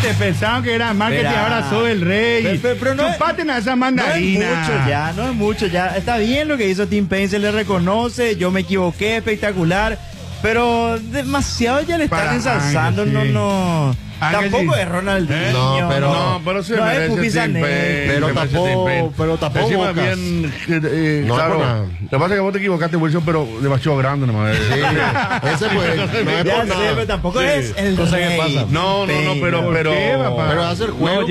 Viste, pensaban que era marketing, ahora soy el rey. Pero no chupate a esa mandarina. No es mucho ya. Está bien lo que hizo Tim Payne, se le reconoce. Yo me equivoqué, espectacular. Pero demasiado ya le están ensalzando, no. Tampoco es Ronaldinho. Pero se merece Tim Payne. Pero tampoco bien, claro. Lo que pasa es que vos te equivocaste, Wilson, pero demasiado grande nomás. Ese pues, no es por nada. Pero tampoco es el rey. Pasa? No, pero hace el juego.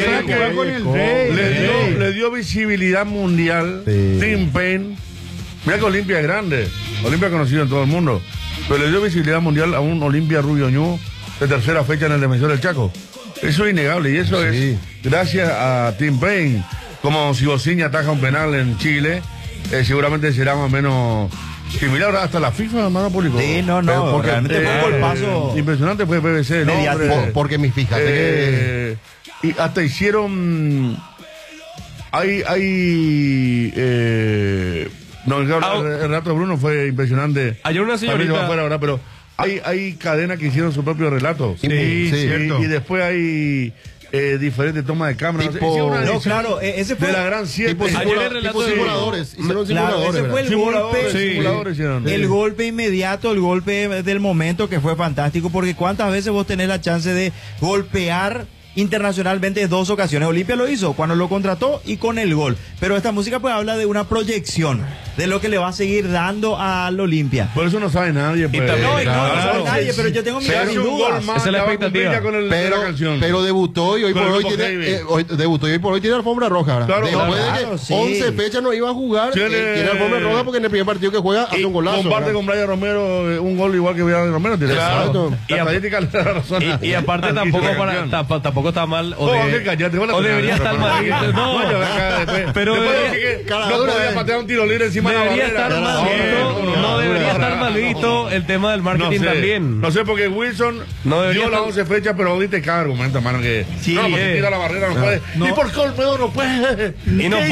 Le dio visibilidad mundial Tim Payne. Mira que Olimpia es grande. Olimpia es conocido en todo el mundo. Pero le dio visibilidad mundial a un Olimpia Rubio Ñu de tercera fecha en el Defensor del Chaco. Eso es innegable y eso es gracias a Tim Payne. Como si Bociña ataja un penal en Chile, seguramente será más o menos similar hasta la FIFA, hermano público. Sí, no, porque realmente fue un golpazo impresionante fue PVC, ¿no? Porque fíjate que... y hasta hicieron... el relato de Bruno fue impresionante. Ayer una señorita... Afuera, ¿verdad? Pero hay cadenas que hicieron su propio relato. Sí, cierto. Y después hay diferentes tomas de cámara. Ese fue de la gran 7. Tipo simuladores. Hicieron simuladores. Ese fue el golpe. Simuladores hicieron. El golpe inmediato, el golpe del momento que fue fantástico, porque cuántas veces vos tenés la chance de golpear internacionalmente 2 ocasiones. Olimpia lo hizo cuando lo contrató y con el gol. Pero esta música pues habla de una proyección de lo que le va a seguir dando al Olimpia. Por eso no sabe nadie. Pues. No sabe nadie, pero yo tengo mis dudas. Esa es la expectativa. Pero debutó y hoy por hoy tiene alfombra roja. Claro, después de que 11 fechas no iba a jugar, tiene alfombra roja porque en el primer partido que juega hace un golazo. Comparte con Brian Romero un gol igual que Brian Romero. Claro. Y aparte tampoco está mal o debería estar malito. No, pero no podía patear un tiro libre encima de la barrera. No debería estar malito el tema del marketing también. No sé, porque Wilson dio las 11 fechas, pero ahorita cada argumento, hermano, que no, porque tira la barrera, no puede. ¿Y por qué Olmedo no puede? Y no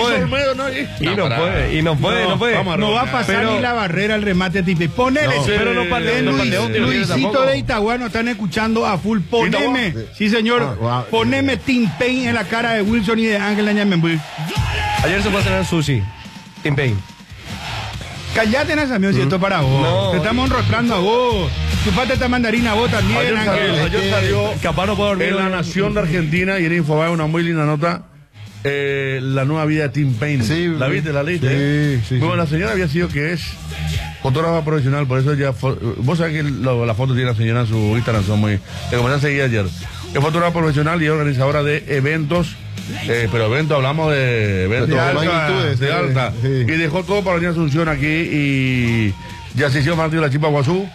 puede. No va a pasar ni la barrera el remate tipo. Ponele. Pero no pateó. Luisito de Itagüá nos están escuchando a full. Poneme. Sí, señor. Poneme Tim Payne en la cara de Wilson y de Ángel Añamembuy. Ayer se fue a cenar sushi. Tim Payne. Callate, amigo, si esto para vos. No. Te estamos enrostrando a vos. Chupate esta mandarina a vos también, Ángel. Ayer salió capaz no puedo dormir en La Nación de Argentina y en Infobae una muy linda nota. La nueva vida de Tim Payne. Sí, ¿La viste? ¿La leíste? Sí. Bueno, la señora había sido que es fotógrafa profesional, por eso ya... Vos sabés que la foto tiene la señora en su Instagram, son muy... Te comencé a seguir ayer. Es fotógrafa profesional y organizadora de eventos, pero eventos, hablamos de eventos de alta. Sí. Y dejó todo para venir a Asunción aquí y ya se hicieron partido de la Chipa Guazú.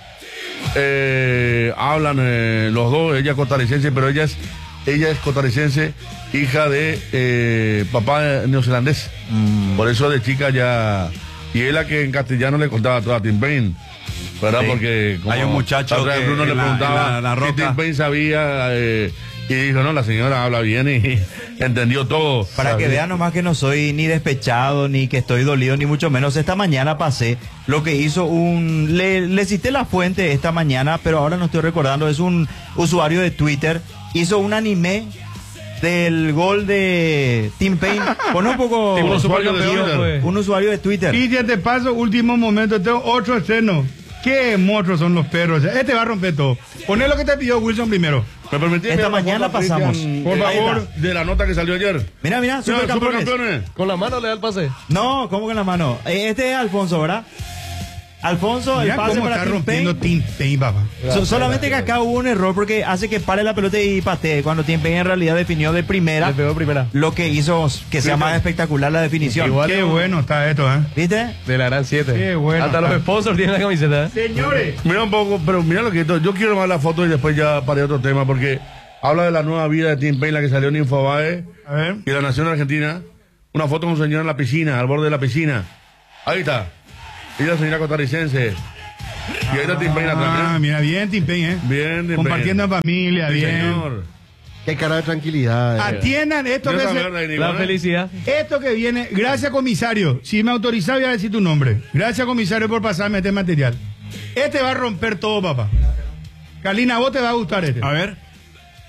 Hablan los dos, ella es costarricense, pero ella es costarricense, hija de papá neozelandés. Por eso de chica ya... Y es la que en castellano le contaba todo a Tim Payne, ¿verdad? Porque como hay un muchacho que Bruno le preguntaba si Tim Payne sabía y dijo, no, la señora habla bien y entendió todo. Para que vean nomás que no soy ni despechado, ni que estoy dolido, ni mucho menos. Esta mañana pasé lo que hizo le cité la fuente esta mañana, pero ahora no estoy recordando, es un usuario de Twitter, hizo un anime del gol de Tim Payne. Pon un poco un usuario de Twitter. Y ya te paso, último momento, tengo otro estreno. Qué monstruos son los perros. Este va a romper todo. Poné lo que te pidió Wilson primero. ¿Me permitís? Esta mañana pasamos. Por favor, de la nota que salió ayer. Mira, supercampeones. Con la mano le da el pase. No, ¿cómo con la mano? Este es Alfonso, ¿verdad? Alfonso, mira el pase cómo para está Tim rompiendo Payne. Tim Payne, papá. Solamente que acá hubo un error porque hace que pare la pelota y patee. Cuando Tim Payne en realidad definió de primera. Le pegó primera. Lo que hizo que sea más espectacular la definición. Igual qué bueno está esto, ¿Viste? De la gran 7. Qué bueno. Hasta los sponsors tienen la camiseta. Señores. Mira un poco, pero mira lo que yo quiero más la foto y después ya para otro tema, porque habla de la nueva vida de Tim Payne, la que salió en Infobae A ver. y La Nación de Argentina. Una foto con un señor en la piscina, al borde de la piscina. Ahí está. Y la señora costarricense. Y ahí está Tim Payne atrás. Mira, bien Tim Payne, Bien, Tim compartiendo en familia, Sí, bien. señor. Qué cara de tranquilidad. Atiendan esto que La felicidad. esto que viene. Gracias, comisario. Si me autorizás, voy a decir tu nombre. Gracias, comisario, por pasarme este material. Este va a romper todo, papá. Carlina, a vos te va a gustar este. A ver.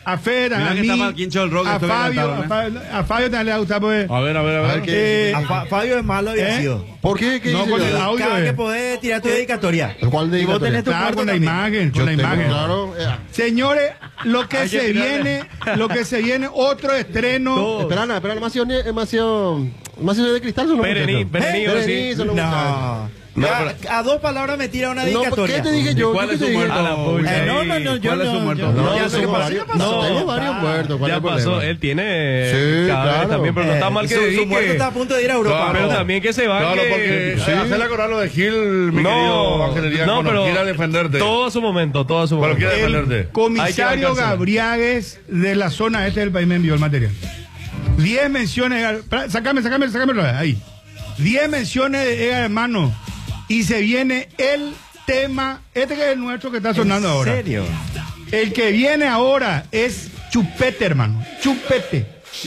a Fer, a mí, a Fabio también le va a gustar porque... A ver. Fabio es malo había sido. ¿Por qué? ¿Qué No, dice? con el audio. Cada que podés tirar tu dedicatoria. ¿Cuál Y vos tenés tu Claro, cuarto con la también. imagen, con Yo la tengo, imagen. claro. Señores, lo que se viene, otro estreno. Espera, más de cristal son los Perení, muchachos. sí. Son los muchachos. No. A 2 palabras me tira una No, dedicatoria. ¿qué te dije yo? ¿Cuál ¿Qué es te su dije? muerto? A la pucha. No, yo ¿Cuál es su no. muerto? No, ya yo sé tengo qué varios, pasó. tengo varios muertos. ¿Cuál es Ya el pasó, problema? él tiene Sí, cada vez claro. también, pero no está mal que Su dedique. muerto está a punto de ir a Europa. Claro. Pero también que se va. Claro, que... porque hacerle acordar lo de Gil, mi querido No, Ángel Elías, no, cuando pero quiera defenderte. todo a su momento, todo a su Cuando momento. quiera defenderte. El comisario Hay que bancársela. Gabriagues de la zona este del país me envió el material. 10 menciones. Sácame ahí. 10 menciones de hermano. Y se viene el tema, este que es el nuestro que está sonando ahora. ¿En serio? El que viene ahora es Chupete, hermano. Chupete.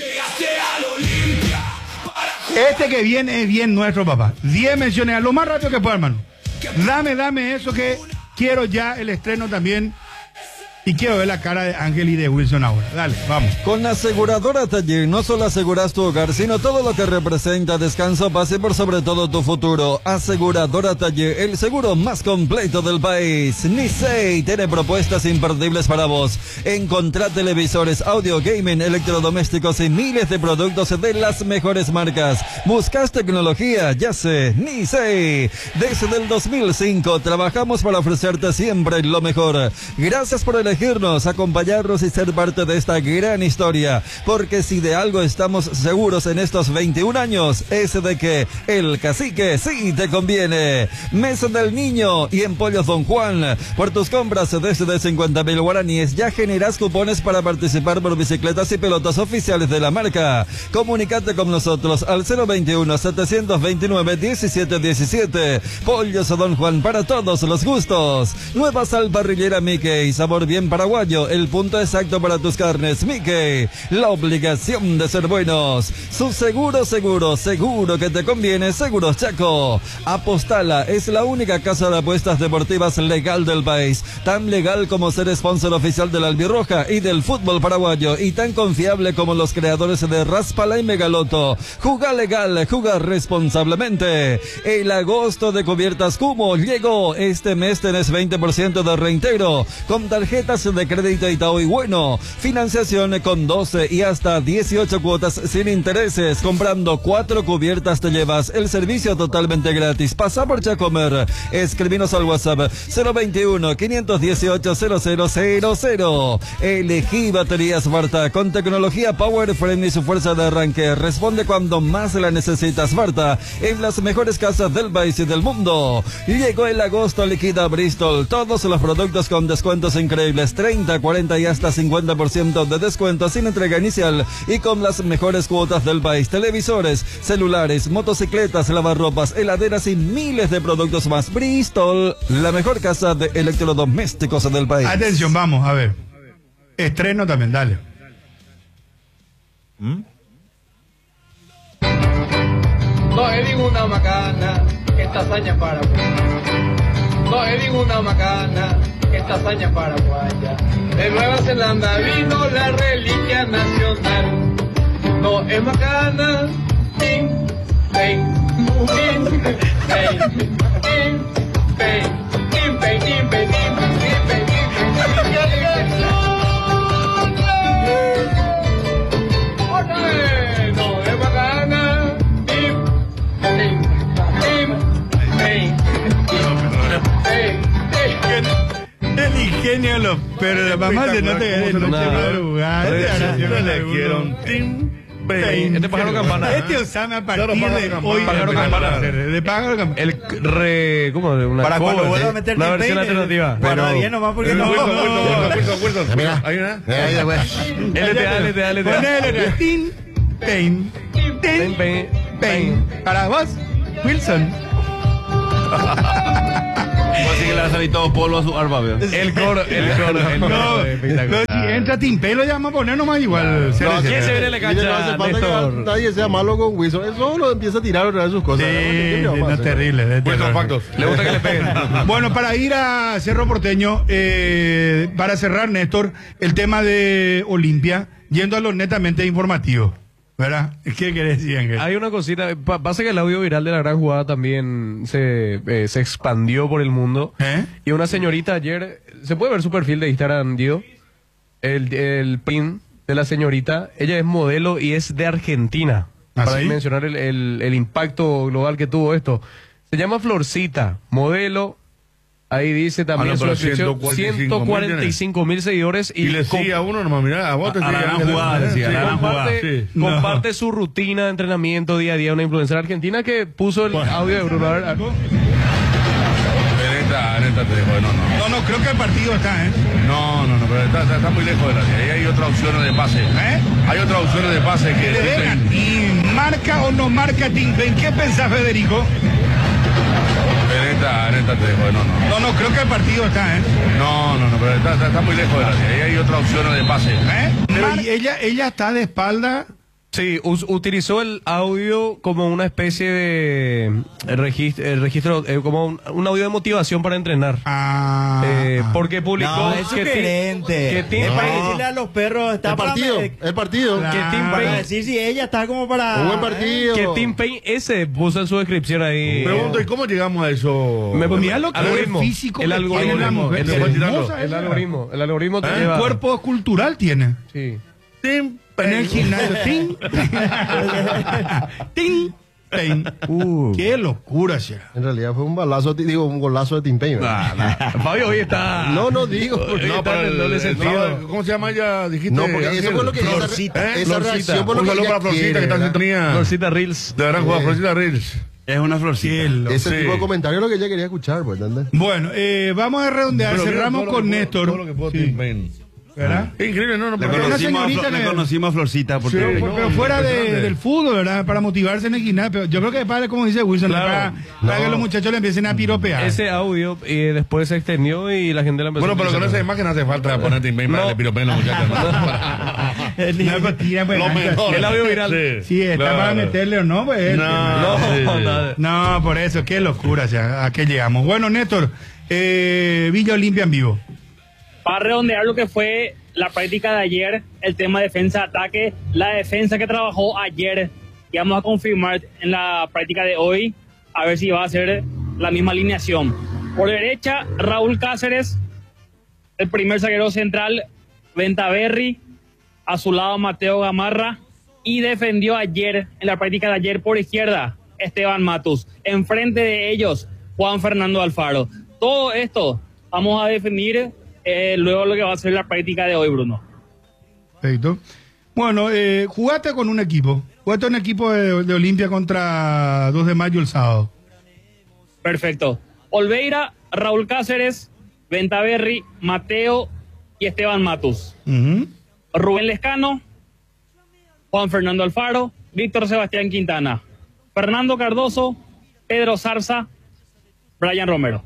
Este que viene es bien nuestro, papá. 10 menciones, a lo más rápido que pueda, hermano. Dame eso que quiero ya el estreno también. Y quiero ver la cara de Ángel y de Wilson ahora. Dale, vamos. Con Aseguradora Taller no solo aseguras tu hogar, sino todo lo que representa descanso, paz y por sobre todo tu futuro. Aseguradora Taller, el seguro más completo del país. Nisei tiene propuestas imperdibles para vos. Encontrá televisores, audio, gaming, electrodomésticos y miles de productos de las mejores marcas. ¿Buscas tecnología? Ya sé, Nisei. Desde el 2005 trabajamos para ofrecerte siempre lo mejor. Gracias por elegirnos, acompañarnos y ser parte de esta gran historia, porque si de algo estamos seguros en estos 21 años es de que el cacique sí te conviene. Mes del Niño y en Pollos Don Juan, por tus compras desde 50.000 guaraníes ya generas cupones para participar por bicicletas y pelotas oficiales de la marca. Comunicate con nosotros al 021-729-1717. Pollos Don Juan, para todos los gustos. Nueva sal parrillera Mickey, sabor bien paraguayo, el punto exacto para tus carnes. Mickey, la obligación de ser buenos. Su seguro que te conviene. Seguros Chaco. Apostala es la única casa de apuestas deportivas legal del país, tan legal como ser sponsor oficial de la Albirroja y del fútbol paraguayo, y tan confiable como los creadores de Raspala y Megaloto. Juga legal, juga responsablemente. El agosto de Cubiertas Cumo llegó. Este mes tenés 20% de reintegro con tarjetas de crédito Itaú y Bueno. Financiación con 12 y hasta 18 cuotas sin intereses. Comprando 4 cubiertas te llevas el servicio totalmente gratis. Pasa por Chacomer. Escribinos al WhatsApp 021-518-0000. Elegí baterías Varta con tecnología Power Frame y su fuerza de arranque. Responde cuando más la necesitas. Varta, en las mejores casas del país y del mundo. Llegó el agosto, liquida Bristol. Todos los productos con descuentos increíbles. 30, 40 y hasta 50% de descuento sin entrega inicial y con las mejores cuotas del país. Televisores, celulares, motocicletas, lavarropas, heladeras y miles de productos más. Bristol, la mejor casa de electrodomésticos del país. Atención, vamos, a ver. Estreno también, dale. No es ninguna macana, esta hazaña paraguaya. No es ninguna macana, esta hazaña paraguaya. De Nueva Zelanda vino la reliquia nacional. No es macana, ting, ting, ting, ting, ting, ting, ting, ting, ting, El ingenio los pero mamá se nota que no te lugar. Este pájaro campana. Este Osama a partir de hoy. Pájaro campana. De pájaro campana. El ¿cómo? Una Para cuando cover, vuelva a ¿sí? meter Una Tim versión Payne, alternativa. Guarda bien nomás porque no. Mira, hay una. LTA. Ponele Tin, Pain. Tin, Pain. Para vos, Wilson. Así que le va a salir todo polvo a su arpa, veo. El coro. No, si entra Timpey lo llama a poner nomás igual. ¿Quién se viene en la Mire, no hace cancha, falta Néstor? que nadie sea malo con Wilson. Él solo empieza a tirar otra vez sus cosas. ¿Qué le vamos a es hacer? terrible. Buenos factos. Le gusta que le peguen. Bueno, para ir a Cerro Porteño, para cerrar, Néstor, el tema de Olimpia, yendo a lo netamente informativo, ¿verdad? ¿Qué querés decir, Ángel? Hay una cosita, pasa que el audio viral de la gran jugada también se expandió por el mundo. Y una señorita ayer, ¿se puede ver su perfil de Instagram, Guido? El pin de la señorita, ella es modelo y es de Argentina. ¿Ah, Para sí? mencionar el impacto global que tuvo esto. Se llama Florcita, modelo. Ahí dice también su pero descripción, 145.000 seguidores. Y le sigue a uno nomás, mirá, a vos te sigue gran jugada, decía, la gran jugada. Comparte su rutina de entrenamiento día a día, una influencer argentina que puso el audio de Bruno. A ver, Neta, te dejo, No, creo que el partido está, ¿eh? No, pero está muy lejos de la línea. Ahí hay otras opciones de pase. Hay otras opciones de pase que Le dejan. ¿Y marca o no marca Timpey? ¿Qué pensás, Federico? Neta, te dejo, No, creo que el partido está, ¿eh? No, pero está muy lejos de la línea. Ahí hay otras opciones de pase. Pero y ella está de espalda. sí, utilizó el audio como una especie de registro, como un audio de motivación para entrenar. Porque publicó No, es que sugerente. Tim Es para Payne- decirle a los perros, está El partido. que Tim para Payne- decir si ella está como para... Un buen partido. que Tim Payne ese puso en su descripción ahí. Pregunto, ¿y cómo llegamos a eso? Mira lo que algoritmo. el físico El que tiene algoritmo. la mujer. El Es hermosa El esa. algoritmo te El lleva. cuerpo escultural tiene. Sí. Tim En el gimnasio. ¡Ting! ¡Ting! ¡Ting! ¡Qué locura, Shera! En realidad fue un golazo de Timpey. Fabio hoy está. No digo. No, pero el doble sentido. ¿Cómo se llama ella? Dijiste. No, porque eso Ángel. fue lo que Florcita. esa Florcita. reacción por lo Un que saludo ella para Florcita, quiere, que está en ¿verdad? sintonía. Florcita Reels. De gran jugada, Florcita Reels. Es una florcita. Ese Sí. tipo de comentario es lo que ella quería escuchar, pues, ¿entendés? Bueno, vamos a redondear. Pero mira Cerramos todo lo con que puedo- Néstor. todo lo que puedo Sí. Tim Payne. ¿Verdad? Es increíble, no, Le pero una señorita le que- conocimos a Florcita porque... Sí. Pero No, fuera impresionante. del fútbol, ¿verdad? Para motivarse en el gimnasio. Pero yo creo que padre, como dice Wilson, Claro. para que los muchachos le empiecen a piropear. Ese audio después se extendió y la gente la empezó Bueno, a pero con utilizar. esa imagen hace falta poner Tim Payne para No. que le piropeen los muchachos. No, pues, tira, pues, Lo Ángel. mejor. El audio viral. Sí, está claro. para meterle o no, pues. No, sí. nada. No, por eso, qué locura, ya, ¿a qué llegamos? Bueno, Néstor, Villa Olimpia en vivo. Para redondear lo que fue la práctica de ayer, el tema defensa-ataque, la defensa que trabajó ayer, y vamos a confirmar en la práctica de hoy, a ver si va a ser la misma alineación. Por derecha, Raúl Cáceres, el primer zaguero central, Ventaverri, a su lado Mateo Gamarra, y defendió ayer, en la práctica de ayer por izquierda, Esteban Matus. Enfrente de ellos, Juan Fernando Alfaro. Todo esto vamos a definir luego lo que va a ser la práctica de hoy, Bruno. Perfecto. Bueno, jugaste con un equipo. Jugaste un equipo de Olimpia contra 2 de mayo el sábado. Perfecto. Olveira, Raúl Cáceres, Ventaverri, Mateo y Esteban Matus. Rubén Lescano, Juan Fernando Alfaro, Víctor Sebastián Quintana, Fernando Cardoso, Pedro Zarza, Brian Romero.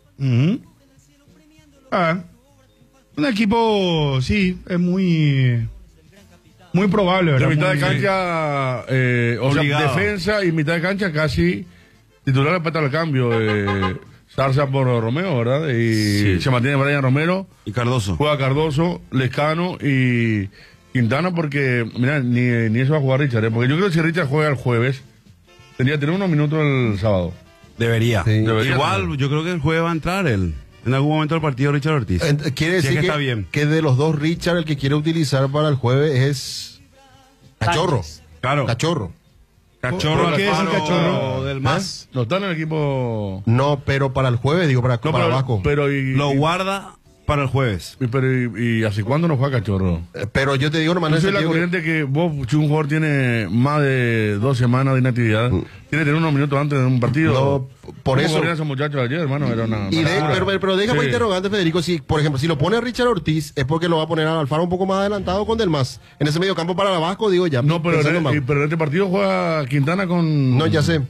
Un equipo, sí, es muy probable, De ¿verdad? mitad de Muy- cancha, o sea, Obligado. defensa y mitad de cancha casi titular respecto al cambio. Zarza por Romeo, ¿verdad? Y se mantiene Brian Romero. Y Cardoso. Juega Cardoso, Lescano y Quintana porque, mira, ni eso va a jugar Richard, ¿eh? Porque yo creo que si Richard juega el jueves, tendría que tener unos minutos el sábado. Debería. Sí. Debería Igual, tener. yo creo que el jueves va a entrar él. En algún momento del partido Richard Ortiz. Quiere Si es decir que que, está bien. que de los dos, Richard, el que quiere utilizar para el jueves es Cachorro. Claro. Cachorro. Cachorro. ¿Por qué es el Alfaro Cachorro? Del más. No está en el equipo. No, pero para el jueves, digo, para Vasco. Pero Lo guarda para el jueves. y ¿hace cuándo no juega Cachorro? Pero yo te digo nomás en Yo el soy la sentido que- corriente que vos, si un jugador tiene más de 2 semanas de inactividad, tiene que tener unos minutos antes de un partido. No, por ¿Cómo eso- corrían esos muchachos ayer, hermano? Era una Y locura. pero déjame Sí. interrogante, Federico, si por ejemplo, si lo pone a Richard Ortiz, es porque lo va a poner a Alfaro un poco más adelantado con Del Mas. En ese medio campo para la Vasco, digo ya. No, pero pensando mal. pero en este partido juega Quintana con. No, ya sé.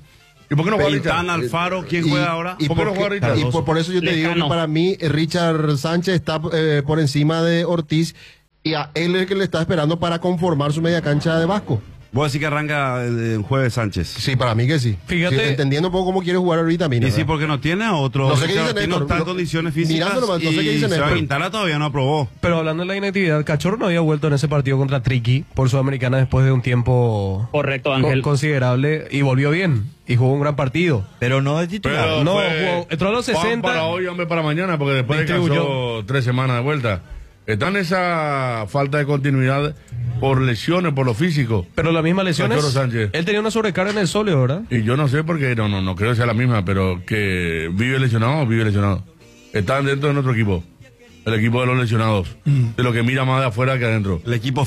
¿Y por qué no juega Richard? Tan Alfaro, ¿quién juega ahora? ¿Por qué no juega Richard? Y por eso yo te digo que para mí Richard Sánchez está por encima de Ortiz y a él es el que le está esperando para conformar su media cancha de Vasco. Vos decís que arranca el jueves Sánchez. Sí, para mí que sí. Fíjate. Sí, entendiendo un poco cómo quiere jugar ahorita Mina. Y sí, porque no tiene a otro. No sé qué dice no Néstor, está en condiciones físicas. Mirándolo más, no sé qué dice Néstor. Quintana todavía no aprobó. Pero hablando de la inactividad, Cachorro no había vuelto en ese partido contra Triqui por Sudamericana después de un tiempo correcto, Ángel, considerable, y volvió bien y jugó un gran partido. Pero no de titular. Pero No, fue jugó, entró a los 60. para hoy, hombre, para mañana, porque después descansó 3 semanas de vuelta. Está en esa falta de continuidad por lesiones, por lo físico. Pero las mismas lesiones. Cachorro Sánchez. Él tenía una sobrecarga en el sóleo, ¿verdad? Y yo no sé porque no creo que sea la misma, pero que vive lesionado. Están dentro de nuestro equipo. El equipo de los lesionados. De lo que mira más de afuera que adentro. El equipo